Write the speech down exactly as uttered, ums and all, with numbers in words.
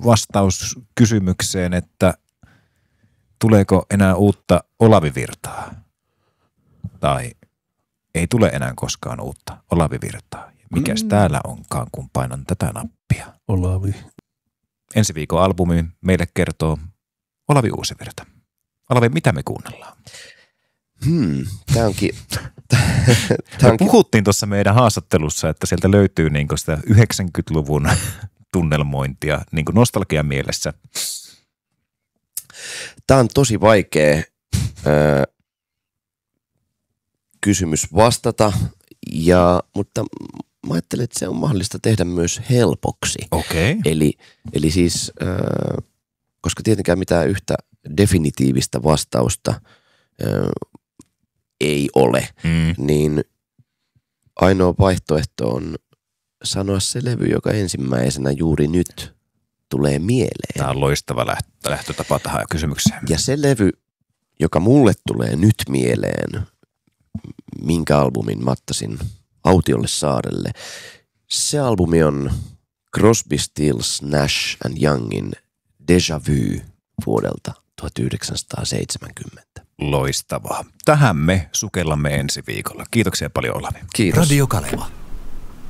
vastaus kysymykseen, että tuleeko enää uutta Olavi Virtaa? Tai ei tule enää koskaan uutta Olavi Virtaa. Mikäs mm. täällä onkaan, kun painan tätä nappia? Olavi. Ensi viikon albumi meille kertoo Olavi Uusivirta. Olavi, mitä me kuunnellaan? Hmm, tää onkin... Me onkin... puhuttiin tuossa meidän haastattelussa, että sieltä löytyy niinku sitä yhdeksänkymmentäluvun tunnelmointia niinku nostalgian mielessä. Tää on tosi vaikea öö, kysymys vastata, ja, mutta mä ajattelen, että se on mahdollista tehdä myös helpoksi. Okei. Okay. Eli, eli siis, öö, koska tietenkään mitään yhtä definitiivistä vastausta öö, ei ole, mm. niin ainoa vaihtoehto on sanoa se levy, joka ensimmäisenä juuri nyt tulee mieleen. Tämä on loistava lähtötapa tähän kysymykseen. Ja se levy, joka mulle tulee nyt mieleen, minkä albumin mä ottaisin autiolle saarelle, se albumi on Crosby, Stills, Nash and Youngin Deja Vu vuodelta tuhatyhdeksänsataaseitsemänkymmentä. Loistavaa. Tähän me sukellamme ensi viikolla. Kiitoksia paljon, Olavi. Kiitos. Radio Kaleva.